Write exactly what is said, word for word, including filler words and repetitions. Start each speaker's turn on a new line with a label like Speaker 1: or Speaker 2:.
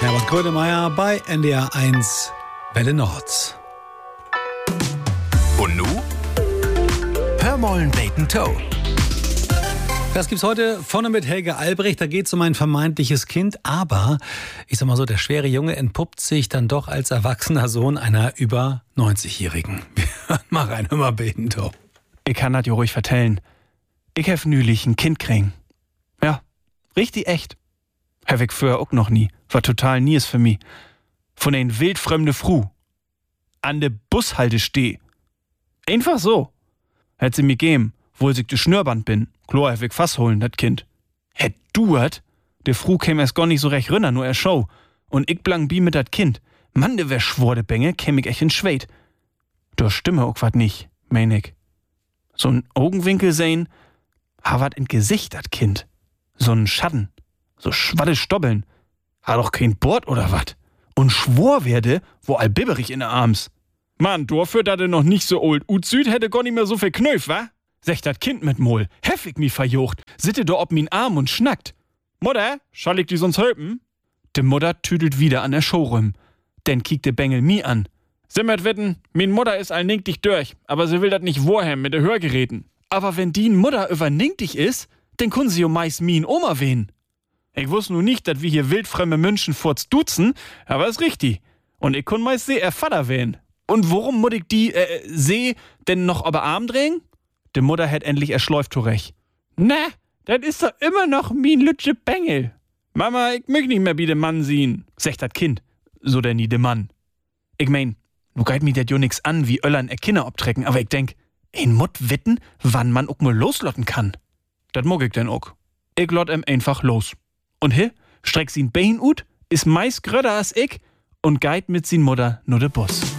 Speaker 1: Herbert Grönemeyer bei N D R eins Welle Nord.
Speaker 2: Und nu? Hör mollen beten Toe.
Speaker 1: Das gibt's heute vorne mit Helge Albrecht. Da geht's um ein vermeintliches Kind. Aber, ich sag mal so, der schwere Junge entpuppt sich dann doch als erwachsener Sohn einer über neunzigjährigen. Wir hören mal rein, hör mal beten Toe.
Speaker 3: Ich kann das ja ruhig vertellen. Ich hef nülich ein Kind kriegen. Ja, richtig echt. Hef ich früher auch noch nie. War total nies für mich. Von ein wildfremde Fru. An de Bushalte steh. Einfach so. Hätt sie mir geben, wohl ich de Schnürband bin. Klar hef ich Fass holen, dat Kind. Hätt du hat? De Fru käm erst gar nicht so recht rünner, nur er Show. Und ich blang bi mit dat Kind. Mann, de wär schwor de Bänge, käm ich echt in Schwed. Da stimme auch wat nicht, mein ich. So'n Augenwinkel sehen, ha wat in Gesicht, dat Kind. So'n Schatten. So schwadde Stobbeln. Ha doch kein Bord oder wat? Und schwor werde, wo all bibberig in der Arms. Mann, dafür, dat er noch nicht so old utsüd, hätte gar nicht mehr so viel Knöf, wa? Sech dat Kind mit Mol, heffig mi verjocht, sitte do ob min Arm und schnackt. Mutter, schall ich die sonst hölpen? De Mutter tüdelt wieder an der Showrüm. Denn kiekt de Bengel mi an. Simmert wetten, min Mutter is all dich durch, aber sie will dat nicht wohem mit de Hörgeräten. Aber wenn die Mutter überninktig is, denn kun sie jo meist min Oma wehen. Ich wuss nu nicht, dat wir hier wildfremde München furz duzen, aber is richtig. Und ich kun meist seh er Vater wehen. Und worum mut ich die, äh, seh, denn noch aber Arm drehen? De Mutter hätt endlich erschläuft zurecht. Na, dat is doch immer noch min lütsche Bengel. Mama, ich möcht nicht mehr wie de Mann sehen, sagt dat Kind. So denn nie de Mann. Ich mein, nu geit mi dat jo nix an, wie Öllern er Kinder obtrecken, aber ich denk, ein Mutt witten, wann man ook mal loslotten kann. Dat mag ich denn ook. Ich lot em einfach los. Und he, streck sin Bein ut, is meist gröder als ich und geit mit sin Mutter nur de Bus.